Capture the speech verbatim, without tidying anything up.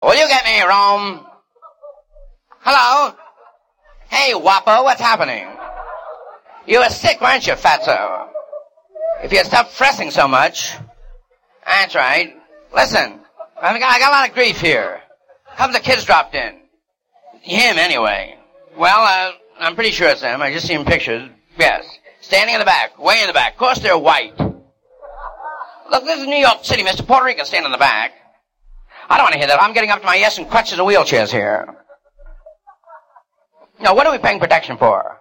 Will you get me, Rome? Hello? Hey, Wappo, what's happening? You were sick, weren't you, fatso? If you'd stop fressing so much. That's right. Listen, I got, I got a lot of grief here. A couple of kids dropped in. Him, anyway. Well, uh, I'm pretty sure it's him. I just seen pictures. Yes. Standing in the back. Way in the back. Of course they're white. Look, this is New York City, Mister Puerto Rican standing in the back. I don't want to hear that. I'm getting up to my yes in crutches and wheelchairs here. No, what are we paying protection for?